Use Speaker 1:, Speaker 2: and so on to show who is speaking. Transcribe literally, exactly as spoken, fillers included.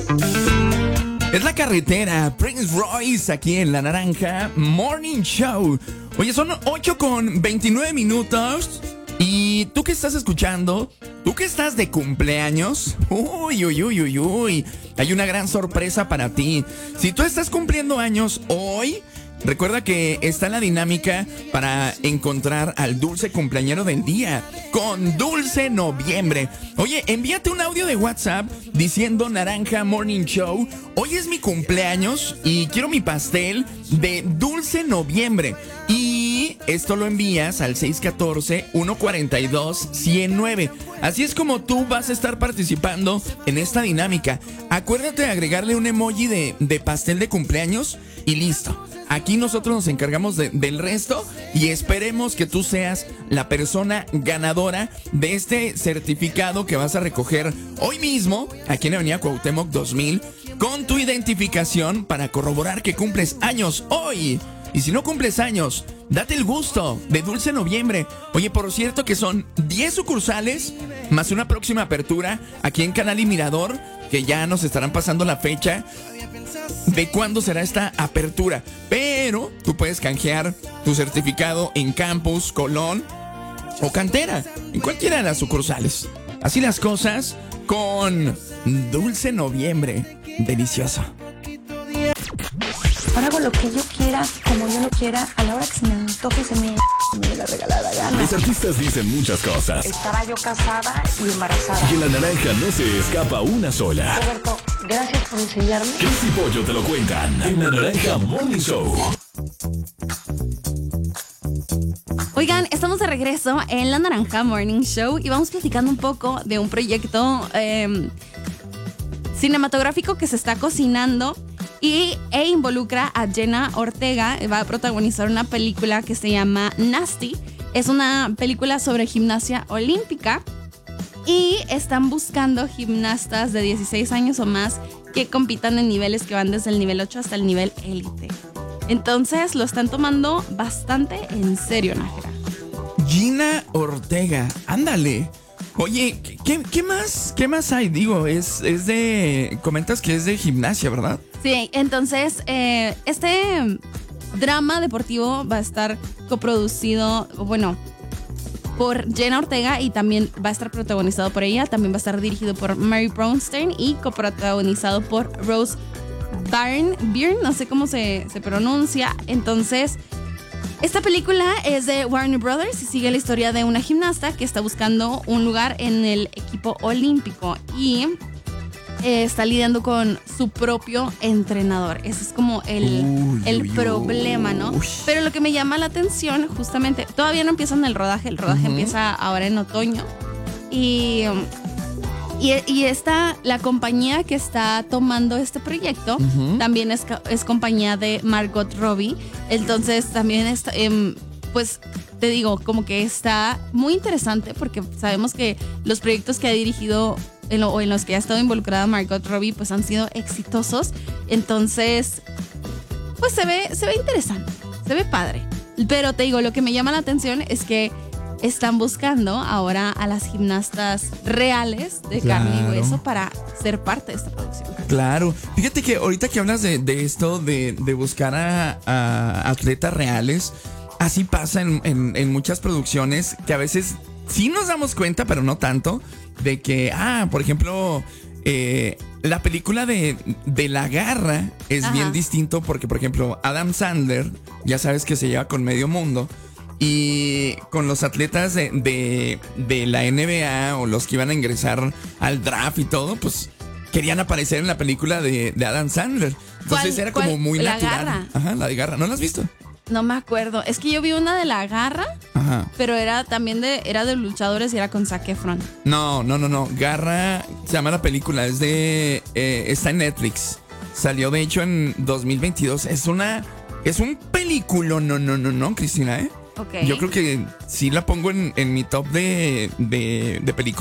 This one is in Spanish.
Speaker 1: Es La Carretera, Prince Royce, aquí en La Naranja Morning Show. Oye, son ocho con veintinueve minutos. Y tú que estás escuchando, tú que estás de cumpleaños, uy, uy, uy, uy, uy, hay una gran sorpresa para ti. Si tú estás cumpliendo años hoy, recuerda que está la dinámica para encontrar al dulce cumpleañero del día con Dulce Noviembre. Oye, envíate un audio de WhatsApp diciendo Naranja Morning Show. Hoy es mi cumpleaños y quiero mi pastel de Dulce Noviembre. Y esto lo envías al seis uno cuatro, uno cuatro dos, uno cero nueve. Así es como tú vas a estar participando en esta dinámica. Acuérdate de agregarle un emoji de, de pastel de cumpleaños y listo. Aquí nosotros nos encargamos de, del resto y esperemos que tú seas la persona ganadora de este certificado que vas a recoger hoy mismo aquí en Avenida Cuauhtémoc dos mil con tu identificación para corroborar que cumples años hoy. Y si no cumples años, date el gusto de Dulce Noviembre. Oye, por cierto que son diez sucursales más una próxima apertura aquí en Canal y Mirador, que ya nos estarán pasando la fecha de cuándo será esta apertura. Pero tú puedes canjear tu certificado en Campus, Colón o Cantera, en cualquiera de las sucursales. Así las cosas con Dulce Noviembre. Delicioso.
Speaker 2: Ahora hago lo que yo quiera, como yo lo quiera, a la hora que se me antoje, se me, me dé la regalada gana.
Speaker 3: Los artistas dicen muchas cosas.
Speaker 2: Estaba yo casada y embarazada.
Speaker 3: Y en La Naranja no se escapa una sola.
Speaker 2: Roberto, gracias por enseñarme.
Speaker 3: Chris y Pollo te lo cuentan en La Naranja Morning Show.
Speaker 4: Oigan, estamos de regreso en La Naranja Morning Show y vamos platicando un poco de un proyecto eh, cinematográfico que se está cocinando y, e involucra a Jenna Ortega. Va a protagonizar una película que se llama Nasty. Es una película sobre gimnasia olímpica y están buscando gimnastas de dieciséis años o más que compitan en niveles que van desde el nivel ocho hasta el nivel élite. Entonces lo están tomando bastante en serio, Nájera.
Speaker 1: Gina Ortega, ándale. Oye, ¿qué, qué más? ¿Qué más hay? Digo, es, es de... Comentas que es de gimnasia, ¿verdad?
Speaker 4: Sí, entonces eh, este drama deportivo va a estar coproducido, bueno, por Jenna Ortega y también va a estar protagonizado por ella. También va a estar dirigido por Mary Brownstein y coprotagonizado por Rose Byrne, Byrne, no sé cómo se, se pronuncia. Entonces, esta película es de Warner Brothers y sigue la historia de una gimnasta que está buscando un lugar en el equipo olímpico y eh, está lidiando con su propio entrenador. Ese es como el,
Speaker 1: uy,
Speaker 4: el
Speaker 1: uy,
Speaker 4: problema, ¿no?
Speaker 1: Uy.
Speaker 4: Pero lo que me llama la atención, justamente, todavía no empiezan el rodaje, el rodaje uh-huh. empieza ahora en otoño y... Y, y esta, la compañía que está tomando este proyecto uh-huh. también es, es compañía de Margot Robbie. Entonces también está, eh, pues te digo, como que está muy interesante porque sabemos que los proyectos que ha dirigido en lo, o en los que ha estado involucrada Margot Robbie pues han sido exitosos. Entonces, pues se ve, se ve interesante, se ve padre. Pero te digo, lo que me llama la atención es que están buscando ahora a las gimnastas reales de claro. carne y hueso para ser parte de esta producción.
Speaker 1: Claro. Fíjate que ahorita que hablas de, de esto, de, de buscar a, a atletas reales, así pasa en, en, en muchas producciones que a veces sí nos damos cuenta, pero no tanto, de que, ah, por ejemplo, eh, la película de, de La Garra es Ajá. bien distinto porque, por ejemplo, Adam Sandler, ya sabes que se lleva con medio mundo. Y con los atletas de, de, de la N B A o los que iban a ingresar al draft y todo, pues querían aparecer en la película de, de Adam Sandler. Entonces
Speaker 4: ¿Cuál,
Speaker 1: era como
Speaker 4: cuál?
Speaker 1: muy
Speaker 4: La
Speaker 1: natural.
Speaker 4: Garra.
Speaker 1: Ajá, la de Garra. ¿No la has visto?
Speaker 4: No me acuerdo. Es que yo vi una de La Garra, Ajá. pero era también de, era de luchadores y era con Zac Efron.
Speaker 1: No, no, no, no. Garra se llama la película. Es de... Eh, está en Netflix. Salió de hecho en dos mil veintidós. Es una... Es un película. No, no, no, no, Cristina, ¿eh?
Speaker 4: Okay.
Speaker 1: Yo creo que sí la pongo en, en mi top de, de, de películas.